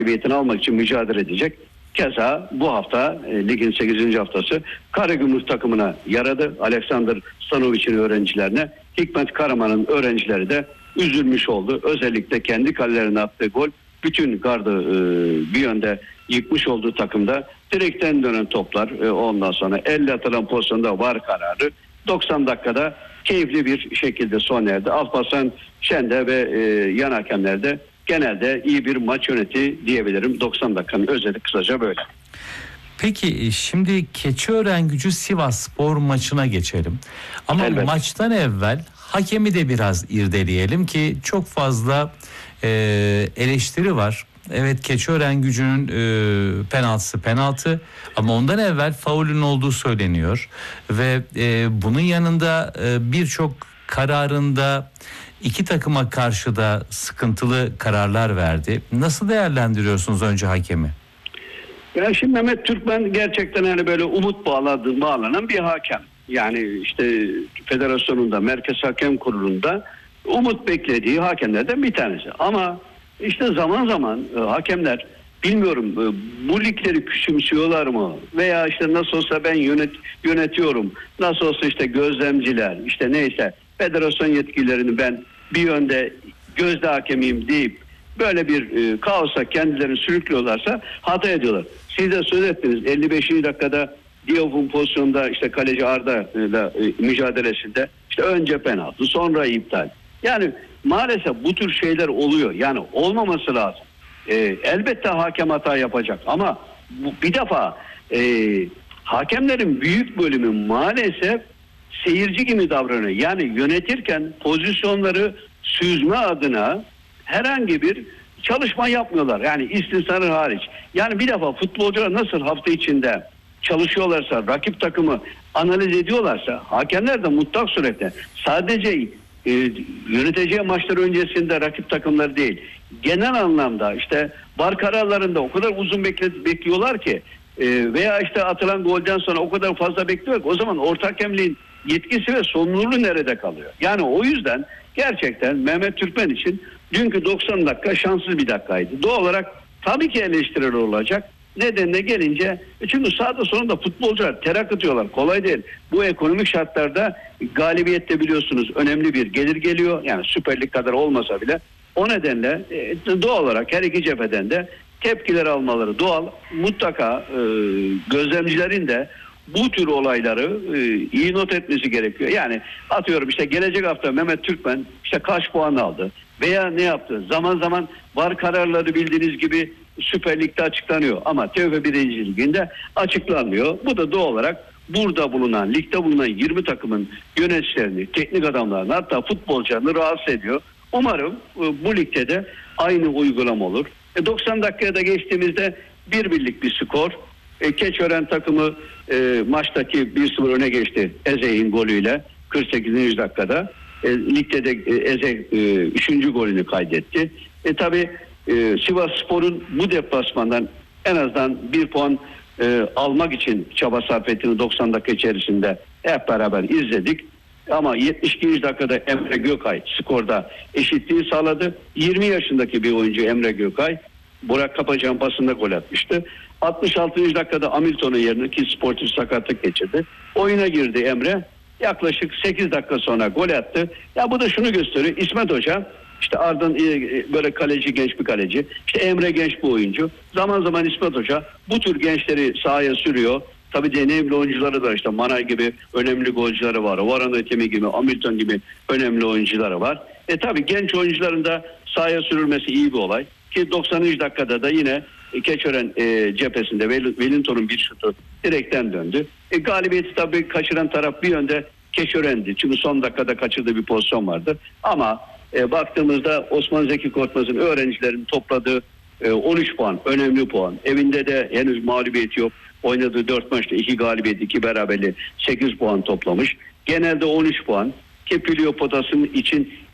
galibiyetini almak için mücadele edecek. Keza bu hafta ligin 8. haftası Karagümrük takımına yaradı. Alexander Stanovic'in öğrencilerine, Hikmet Karaman'ın öğrencileri de üzülmüş oldu. Özellikle kendi kalelerine attığı gol bütün gardı bir yönde yıkmış olduğu takımda direkten dönen toplar, ondan sonra elle atılan pozisyonda var kararı 90 dakikada keyifli bir şekilde sona erdi. Alparslan Şende ve yan hakemler de genelde iyi bir maç yöneti diyebilirim. 90 dakikanın özeti kısaca böyle. Peki şimdi Keçiörengücü Sivasspor maçına geçelim. Ama Elbette. maçtan evvel hakemi de biraz irdeleyelim ki çok fazla eleştiri var. Evet, Keçiörengücü'nün penaltısı penaltı ama ondan evvel faulün olduğu söyleniyor. Ve bunun yanında birçok kararında iki takıma karşı da sıkıntılı kararlar verdi. Nasıl değerlendiriyorsunuz önce hakemi? Ya şimdi Mehmet Türkmen gerçekten hani böyle umut bağlanan bir hakem. Yani işte federasyonunda, Merkez Hakem Kurulu'nda umut beklediği hakemlerden bir tanesi. Ama işte zaman zaman hakemler bilmiyorum bu ligleri küçümsüyorlar mı? Veya işte nasıl olsa ben yönetiyorum. Nasıl olsa işte gözlemciler, işte neyse federasyon yetkililerini ben bir yönde gözde hakemiyim deyip böyle bir kaosa kendilerini sürüklüyorlarsa hata ediyorlar. Siz de söz ettiniz 55. dakikada Diop'un pozisyonda işte kaleci Arda ile mücadelesinde işte önce penaltı sonra iptal. Yani maalesef bu tür şeyler oluyor. Yani olmaması lazım. Elbette hakem hata yapacak ama bir defa hakemlerin büyük bölümü maalesef seyirci gibi davranıyor. Yani yönetirken pozisyonları süzme adına herhangi bir çalışma yapmıyorlar. Yani istisnalar hariç. Yani bir defa futbolcular nasıl hafta içinde çalışıyorlarsa, rakip takımı analiz ediyorlarsa hakemler de mutlak surette sadece yöneteceği maçlar öncesinde rakip takımları değil, genel anlamda işte VAR kararlarında o kadar uzun bekliyorlar ki veya işte atılan golden sonra o kadar fazla bekliyor ki o zaman orta hakemliğin yetkisi ve sorumluluğu nerede kalıyor? Yani o yüzden gerçekten Mehmet Türkmen için dünkü 90 dakika şanssız bir dakikaydı. Doğal olarak tabii ki eleştiriler olacak. Nedenine gelince çünkü sahada sonunda futbolcular ter akıtıyorlar. Kolay değil. Bu ekonomik şartlarda galibiyette biliyorsunuz önemli bir gelir geliyor. Yani Süper Lig kadar olmasa bile o nedenle doğal olarak her iki cepheden de tepkiler almaları doğal. Mutlaka gözlemcilerin de bu tür olayları iyi not etmesi gerekiyor. Yani atıyorum işte gelecek hafta Mehmet Türkmen işte kaç puan aldı veya ne yaptı? Zaman zaman VAR kararları bildiğiniz gibi Süper Lig'de açıklanıyor ama TFF 1. Lig'inde açıklanmıyor. Bu da doğal olarak burada bulunan, ligde bulunan 20 takımın yöneticilerini, teknik adamlarını hatta futbolcularını rahatsız ediyor. Umarım bu ligde de aynı uygulama olur. 90 dakikaya da geçtiğimizde 1-1'lik bir skor. Keçiören takımı maçtaki 1-0 öne geçti Ezey'in golüyle 48. dakikada. Ligde de Ezey 3. golünü kaydetti. Tabii Sivasspor'un bu deplasmandan en azından bir puan almak için çaba sarf ettiğini 90 dakika içerisinde hep beraber izledik. Ama 72. dakikada Emre Gökay skorda eşitliği sağladı. 20 yaşındaki bir oyuncu Emre Gökay Burak Kapacan pasında gol atmıştı. 66. dakikada Hamilton'un yerine ki sportif sakatlık geçirdi. Oyuna girdi Emre. Yaklaşık 8 dakika sonra gol attı. Ya bu da şunu gösteriyor. İsmet Hoca işte ardından böyle kaleci genç bir kaleci. İşte Emre genç bir oyuncu. Zaman zaman İsmet Hoca bu tür gençleri sahaya sürüyor. Tabii deneyimli oyuncuları da işte Manay gibi önemli golcüleri var. Varan Ötemi gibi, Hamilton gibi önemli oyuncuları var. Tabii genç oyuncuların da sahaya sürülmesi iyi bir olay. Ki 90. dakikada da yine Keçiören cephesinde Wellington'un bir şutu direkten döndü. Galibiyeti tabii kaçıran taraf bir yönde Keçiören'di. Çünkü son dakikada kaçırdığı bir pozisyon vardı. Ama baktığımızda Osman Zeki Korkmaz'ın öğrencilerin topladığı 13 puan, önemli puan. Evinde de henüz mağlubiyeti yok. Oynadığı 4 maçta 2 galibiyet, 2 beraberliği 8 puan toplamış. Genelde 13 puan. Ki Pilio potasının için